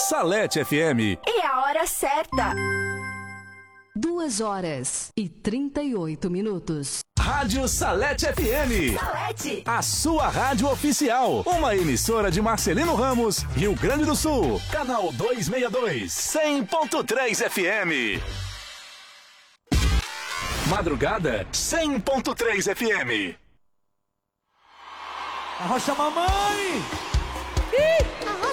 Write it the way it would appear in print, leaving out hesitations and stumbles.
Salete FM. E a hora certa. 2h38. Rádio Salete FM. Salete. A sua rádio oficial. Uma emissora de Marcelino Ramos, Rio Grande do Sul. Canal 262, 100.3 FM. Madrugada, 100.3 FM. Arrocha mamãe! Ih!